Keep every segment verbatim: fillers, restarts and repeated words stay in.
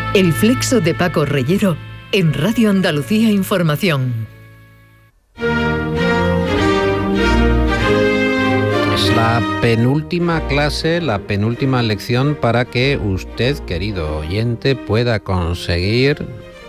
El Flexo de Paco Reyero en Radio Andalucía Información. Es la penúltima clase, la penúltima lección para que usted, querido oyente, pueda conseguir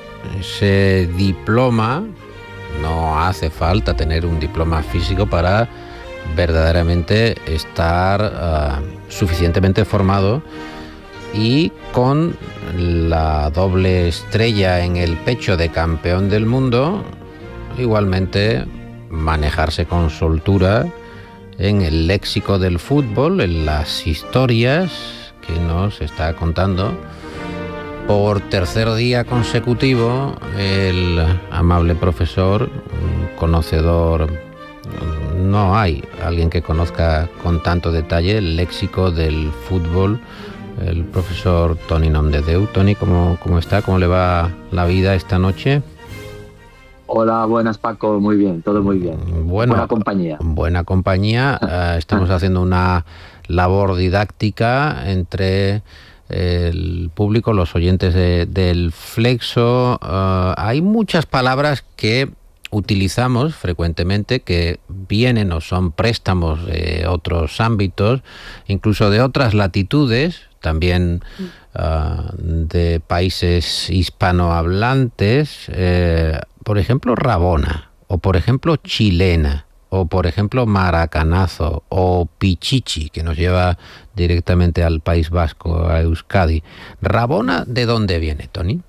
ese diploma. No hace falta tener un diploma físico para verdaderamente estar uh, suficientemente formado y con la doble estrella en el pecho de campeón del mundo, igualmente manejarse con soltura en el léxico del fútbol, en las historias que nos está contando por tercer día consecutivo el amable profesor, conocedor. No hay alguien que conozca con tanto detalle el léxico del fútbol, el profesor Toni Nomdedeu. Toni, ¿cómo, ¿cómo está? ¿Cómo le va la vida esta noche? Hola, buenas Paco, muy bien, todo muy bien. Bueno, buena compañía. Buena compañía. Uh, estamos haciendo una labor didáctica entre el público, los oyentes de, del Flexo. Uh, hay muchas palabras que utilizamos frecuentemente que vienen o son préstamos de otros ámbitos, incluso de otras latitudes, también uh, de países hispanohablantes, eh, por ejemplo Rabona, o por ejemplo chilena, o por ejemplo maracanazo, o pichichi, que nos lleva directamente al País Vasco, a Euskadi. ¿Rabona de dónde viene, Toni?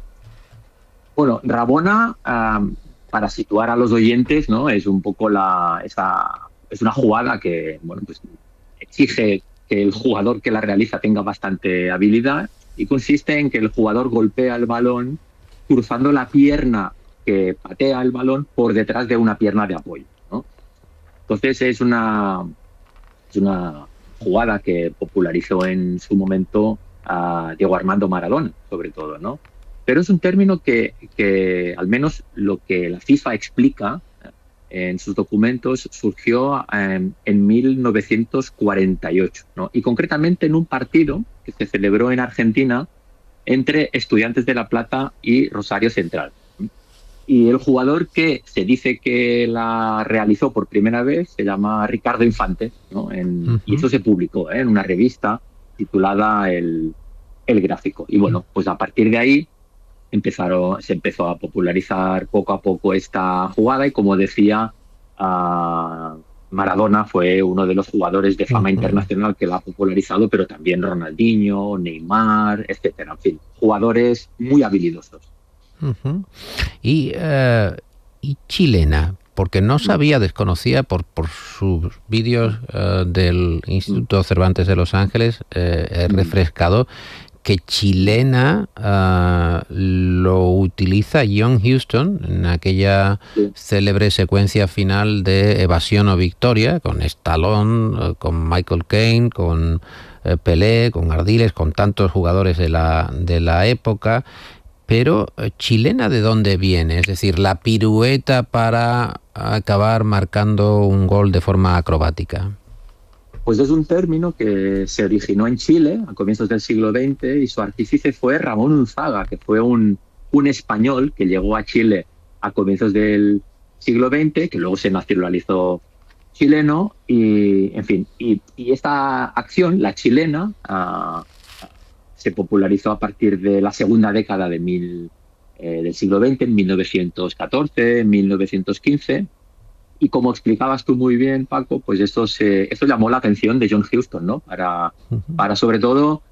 Bueno, Rabona, um, para situar a los oyentes, ¿no? Es un poco la esa, es una jugada que, bueno, pues exige que el jugador que la realiza tenga bastante habilidad y consiste en que el jugador golpea el balón cruzando la pierna que patea el balón por detrás de una pierna de apoyo, ¿no? Entonces es una, es una jugada que popularizó en su momento a Diego Armando Maradona, sobre todo, ¿no? Pero es un término que, que al menos lo que la FIFA explica en sus documentos surgió en, en mil novecientos cuarenta y ocho, ¿no? Y concretamente en un partido que se celebró en Argentina entre Estudiantes de La Plata y Rosario Central. Y el jugador que se dice que la realizó por primera vez se llama Ricardo Infante, ¿no? En, uh-huh. Y eso se publicó, ¿eh? En una revista titulada El, El Gráfico. Y bueno, pues a partir de ahí empezaron, se empezó a popularizar poco a poco esta jugada y, como decía, uh, Maradona fue uno de los jugadores de fama uh-huh. internacional que la ha popularizado, pero también Ronaldinho, Neymar, etcétera. En fin, jugadores muy habilidosos. Uh-huh. Y, uh, y chilena, porque no sabía, desconocía por, por sus vídeos uh, del Instituto Cervantes de Los Ángeles, eh, he refrescado que chilena uh, lo utiliza John Huston en aquella sí. célebre secuencia final de Evasión o Victoria, con Stallone, uh, con Michael Caine, con uh, Pelé, con Ardiles, con tantos jugadores de la, de la época. Pero uh, chilena, ¿de dónde viene? Es decir, la pirueta para acabar marcando un gol de forma acrobática. Pues es un término que se originó en Chile a comienzos del siglo veinte y su artífice fue Ramón Unzaga, que fue un, un español que llegó a Chile a comienzos del siglo veinte, que luego se nacionalizó chileno y, en fin, y, y esta acción, la chilena, uh, se popularizó a partir de la segunda década de mil, eh, del siglo veinte, en mil novecientos catorce, mil novecientos quince. Y como explicabas tú muy bien, Paco, pues esto, se, esto llamó la atención de John Huston, ¿no? Para, uh-huh. para sobre todo,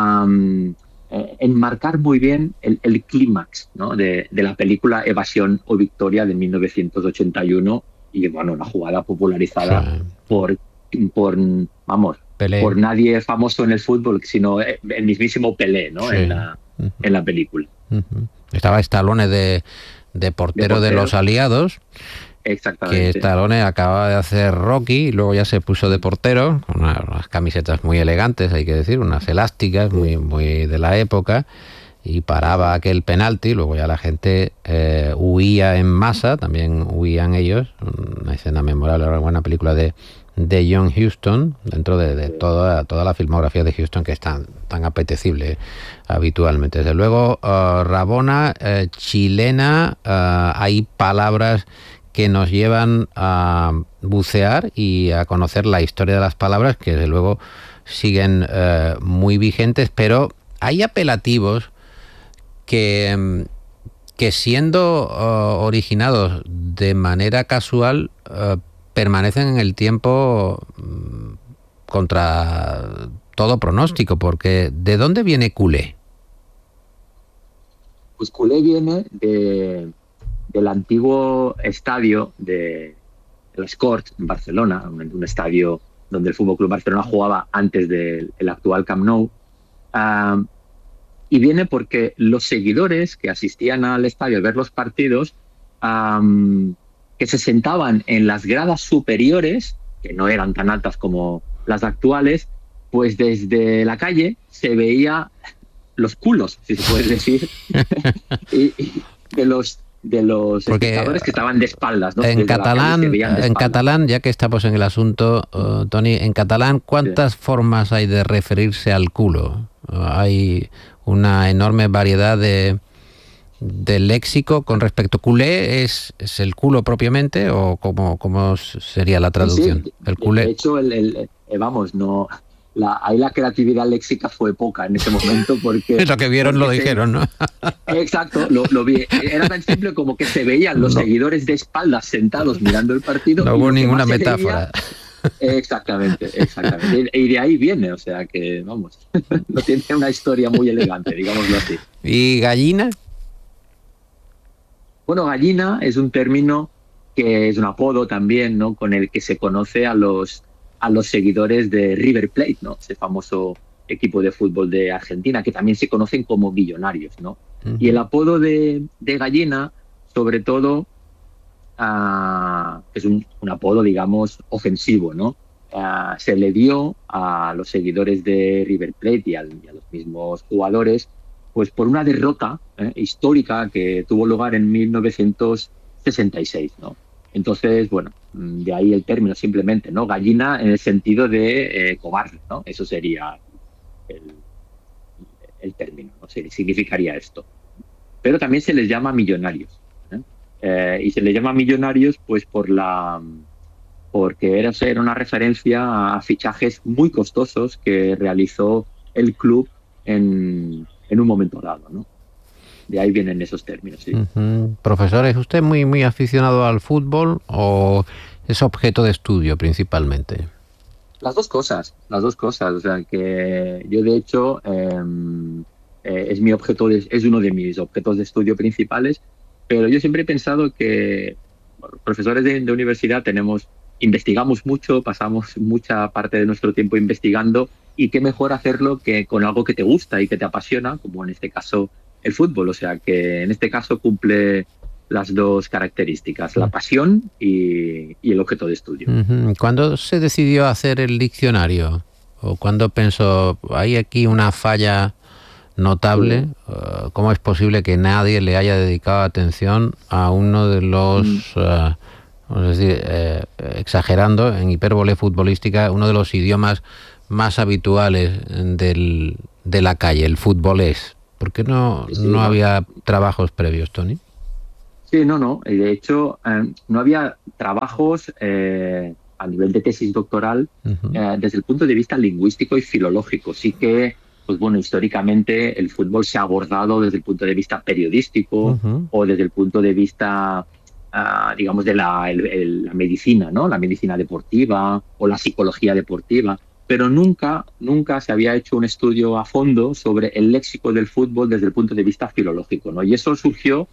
um, eh, enmarcar muy bien el, el clímax, ¿no? de, de la película Evasión o Victoria de mil novecientos ochenta y uno. Y, bueno, una jugada popularizada sí. por, por, vamos, Pelé. por nadie famoso en el fútbol, sino el mismísimo Pelé, ¿no? Sí. En, la, uh-huh. en la película. Uh-huh. Estaba Stallone de, de, portero de portero de los aliados. Exactamente. Que Stallone acababa de hacer Rocky y luego ya se puso de portero, con unas, unas camisetas muy elegantes, hay que decir, unas elásticas muy, muy de la época, y paraba aquel penalti, luego ya la gente eh, huía en masa, también huían ellos, una escena memorable, una buena película de, de John Huston, dentro de, de toda, toda la filmografía de Huston, que es tan, tan apetecible habitualmente. Desde luego, uh, Rabona, uh, chilena, uh, hay palabras que nos llevan a bucear y a conocer la historia de las palabras, que desde luego siguen uh, muy vigentes, pero hay apelativos que, que siendo uh, originados de manera casual, uh, permanecen en el tiempo contra todo pronóstico, porque ¿de dónde viene culé? Pues culé viene de, del antiguo estadio de Les Corts en Barcelona, un, un estadio donde el F C Barcelona jugaba antes del el actual Camp Nou, uh, y viene porque los seguidores que asistían al estadio a ver los partidos, um, que se sentaban en las gradas superiores, que no eran tan altas como las actuales, pues desde la calle se veía los culos, si se puede decir, y, y de los de los Porque espectadores que estaban de espaldas, ¿no? En Desde catalán, de en espaldas. catalán, ya que estamos en el asunto, uh, Toni, en catalán, ¿cuántas sí. formas hay de referirse al culo? Uh, hay una enorme variedad de del léxico con respecto. ¿Culé es, es el culo propiamente o cómo, cómo sería la traducción? Sí, el culé. De hecho, el, el, eh, vamos, no, la, ahí la creatividad léxica fue poca en ese momento porque... lo que vieron lo dijeron, ¿no? Exacto, lo, lo vi. Era tan simple como que se veían los no. seguidores de espaldas sentados mirando el partido. No hubo ninguna metáfora. Veía, exactamente, exactamente. Y de ahí viene, o sea que, vamos, no tiene una historia muy elegante, digámoslo así. ¿Y gallina? Bueno, gallina es un término que es un apodo también, ¿no? Con el que se conoce a los, a los seguidores de River Plate, ¿no? Ese famoso equipo de fútbol de Argentina, que también se conocen como millonarios, ¿no? Uh-huh. Y el apodo de, de gallina, sobre todo, uh, es un, un apodo, digamos, ofensivo, ¿no? Uh, se le dio a los seguidores de River Plate y, al, y a los mismos jugadores, pues por una derrota eh, histórica que tuvo lugar en mil novecientos sesenta y seis, ¿no? Entonces, bueno, de ahí el término simplemente, ¿no? Gallina en el sentido de eh, cobarde, ¿no? Eso sería el, el término, ¿no? Significaría esto. Pero también se les llama millonarios, ¿eh? Eh, y se les llama millonarios pues por la... porque era, era una referencia a fichajes muy costosos que realizó el club en... en un momento dado, ¿no? De ahí vienen esos términos, sí. Uh-huh. Profesor, ¿es usted muy, muy aficionado al fútbol o es objeto de estudio principalmente? Las dos cosas, las dos cosas. O sea, que yo de hecho eh, eh, es mi objeto, de, es uno de mis objetos de estudio principales, pero yo siempre he pensado que bueno, profesores de, de universidad tenemos, investigamos mucho, pasamos mucha parte de nuestro tiempo investigando. Y qué mejor hacerlo que con algo que te gusta y que te apasiona, como en este caso el fútbol. O sea, que en este caso cumple las dos características, la pasión y, y el objeto de estudio. Uh-huh. ¿Cuándo se decidió hacer el diccionario? ¿O cuándo pensó, hay aquí una falla notable? Sí. Uh, ¿Cómo es posible que nadie le haya dedicado atención a uno de los... Mm. Uh, vamos a decir, eh, exagerando, en hipérbole futbolística, uno de los idiomas más habituales del, de la calle, el futbolés? ¿Por qué no, sí, no había trabajos previos, Toni? Sí, no, no. De hecho, eh, no había trabajos eh, a nivel de tesis doctoral uh-huh. eh, desde el punto de vista lingüístico y filológico. Sí que, pues bueno, históricamente el fútbol se ha abordado desde el punto de vista periodístico uh-huh. o desde el punto de vista, uh, digamos, de la, el, el, la medicina, ¿no? La medicina deportiva o la psicología deportiva. Pero nunca, nunca se había hecho un estudio a fondo sobre el léxico del fútbol desde el punto de vista filológico, ¿no? Y eso surgió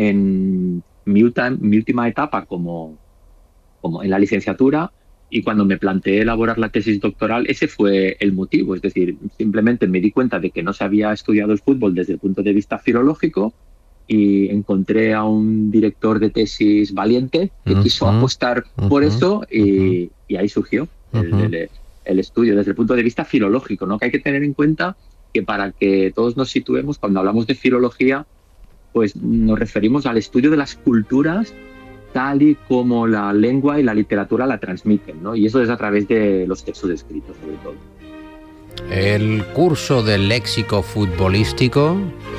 en mi, ultima, mi última etapa como, como en la licenciatura, y cuando me planteé elaborar la tesis doctoral, ese fue el motivo. Es decir, simplemente me di cuenta de que no se había estudiado el fútbol desde el punto de vista filológico y encontré a un director de tesis valiente que uh-huh. quiso apostar uh-huh. por eso y, uh-huh. y ahí surgió uh-huh. el, el el estudio desde el punto de vista filológico, ¿no? Que hay que tener en cuenta que para que todos nos situemos, cuando hablamos de filología, pues nos referimos al estudio de las culturas tal y como la lengua y la literatura la transmiten, ¿no? Y eso es a través de los textos escritos, sobre todo. El curso de léxico futbolístico,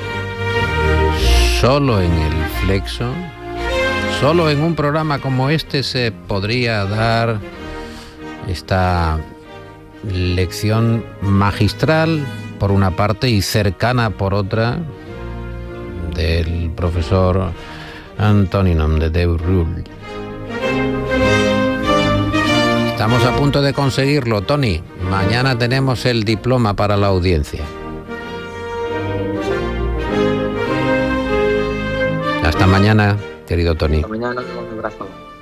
solo en el Flexo, solo en un programa como este se podría dar esta lección magistral por una parte y cercana por otra del profesor Antoninum de Deurrull. Estamos a punto de conseguirlo, Tony. Mañana tenemos el diploma para la audiencia. Hasta mañana, querido Tony. Hasta mañana, un abrazo.